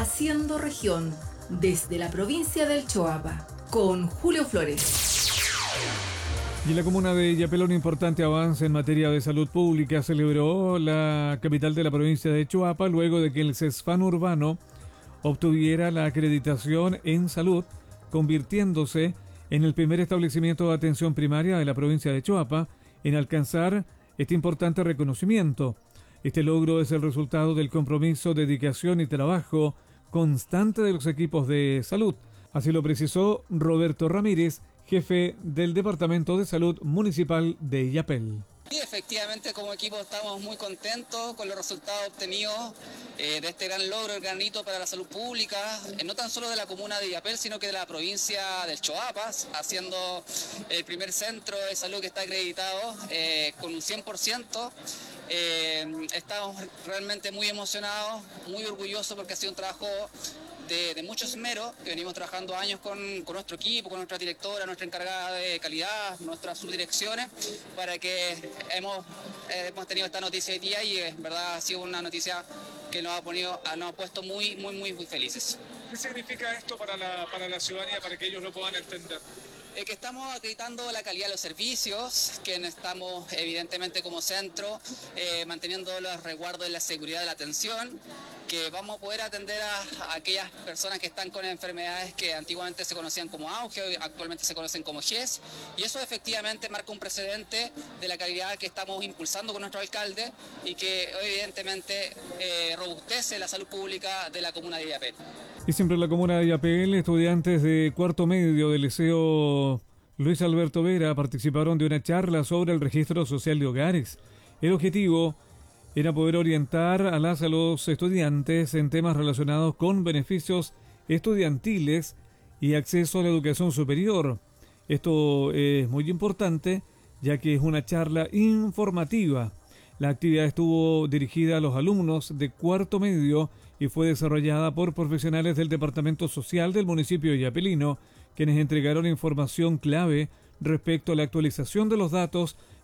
Haciendo Región, desde la provincia del Choapa, con Julio Flores. Y en la comuna de Illapel, un importante avance en materia de salud pública celebró la capital de la provincia de Choapa luego de que el CESFAN urbano obtuviera la acreditación en salud, convirtiéndose en el primer establecimiento de atención primaria de la provincia de Choapa en alcanzar este importante reconocimiento. Este logro es el resultado del compromiso, dedicación y trabajo constante de los equipos de salud. Así lo precisó Roberto Ramírez, jefe del Departamento de Salud Municipal de Illapel. Sí, efectivamente, como equipo estamos muy contentos con los resultados obtenidos de este gran logro, el gran hito para la salud pública, no tan solo de la comuna de Illapel, sino que de la provincia del Choapa, haciendo el primer centro de salud que está acreditado con un 100%. Estamos realmente muy emocionados, muy orgullosos porque ha sido un trabajo de mucho esmero, que venimos trabajando años con nuestro equipo, con nuestra directora, nuestra encargada de calidad, nuestras subdirecciones, para que hemos tenido esta noticia hoy día y en verdad ha sido una noticia que nos ha puesto muy felices. ¿Qué significa esto para la ciudadanía, para que ellos lo puedan entender? Que estamos acreditando la calidad de los servicios, que estamos evidentemente como centro manteniendo los resguardos de la seguridad de la atención, que vamos a poder atender a aquellas personas que están con enfermedades que antiguamente se conocían como auge, hoy actualmente se conocen como GES, y eso efectivamente marca un precedente de la calidad que estamos impulsando con nuestro alcalde y que evidentemente robustece la salud pública de la comuna de Illapel. Y siempre en la comuna de Illapel, estudiantes de cuarto medio del Liceo Luis Alberto Vera participaron de una charla sobre el registro social de hogares. El objetivo era poder orientar a los estudiantes en temas relacionados con beneficios estudiantiles y acceso a la educación superior. Esto es muy importante, ya que es una charla informativa. La actividad estuvo dirigida a los alumnos de cuarto medio y fue desarrollada por profesionales del Departamento Social del municipio illapelino, quienes entregaron información clave respecto a la actualización de los datos